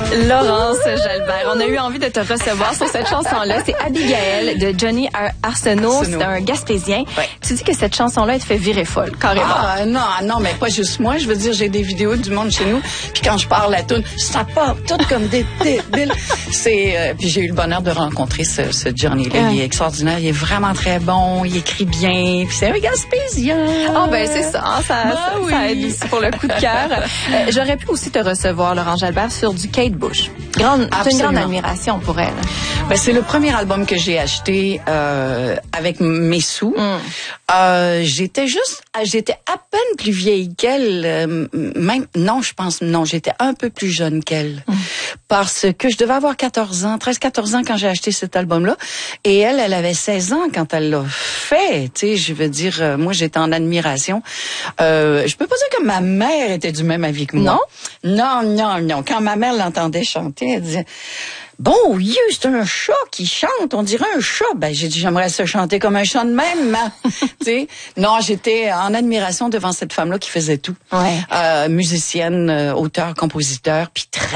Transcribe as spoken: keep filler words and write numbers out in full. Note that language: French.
Laurence Jalbert, on a eu envie de te recevoir sur cette chanson-là. C'est Abigail de Johnny Ar Arsenault. Arsenault. C'est un Gaspésien. Ouais. Tu dis que cette chanson-là, elle te fait virer folle, carrément. Ah, non, non, mais pas juste moi. Je veux dire, j'ai des vidéos du monde chez nous. Puis quand je parle la toune, ça part tout comme des débiles. C'est, euh, puis j'ai eu le bonheur de rencontrer ce, ce Johnny-là. Ouais. Il est extraordinaire. Il est vraiment très bon. Il écrit bien. Puis c'est un Gaspésien. Ah, ben, c'est ça. hein, ça, Ben ça, oui. ça aide aussi pour le coup de cœur. Euh, J'aurais pu aussi te recevoir, Laurent Jalbert, sur du Kate Bush. Grande, t'as une grande Absolument. admiration pour elle. Ben, c'est le premier album que j'ai acheté euh, avec mes sous. Mm. Euh, j'étais juste, j'étais à peine plus vieille qu'elle. Euh, même, non, je pense, non, j'étais un peu plus jeune qu'elle. Mm. Parce que je devais avoir quatorze ans, treize quatorze ans quand j'ai acheté cet album-là. Et elle, elle avait seize ans quand elle l'a fait. Tu sais, je veux dire, euh, moi, j'étais en admiration. Euh, je peux pas dire que ma mère était du même avis que moi. Non? Non, non, non. Quand ma mère l'entendait chanter, elle disait... Bon, Dieu, c'est un chat qui chante, on dirait un chat. Ben, j'ai dit, j'aimerais ça chanter comme un chat de même. Tu sais, non, j'étais en admiration devant cette femme-là qui faisait tout. Ouais. Euh, musicienne, euh, auteur, compositeur, puis très